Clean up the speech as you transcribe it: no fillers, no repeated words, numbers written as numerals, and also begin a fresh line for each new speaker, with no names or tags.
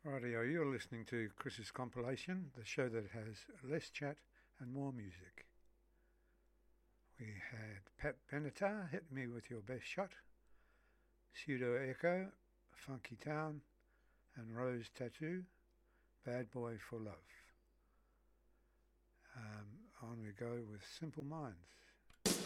Rightio, you're listening to Chris's compilation, the show that has less chat and more music. We had Pat Benatar, Hit Me With Your Best Shot, Pseudo Echo, Funky Town, and Rose Tattoo, Bad Boy for Love. On we go with Simple Minds.